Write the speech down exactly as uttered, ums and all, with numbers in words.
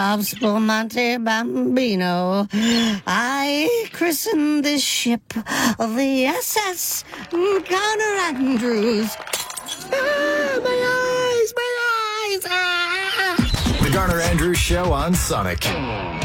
of Spumante Bambino, I christened this ship the S S Garner Andrews. Ah, my eyes, my eyes! Ah! The Garner Andrews Show on Sonic.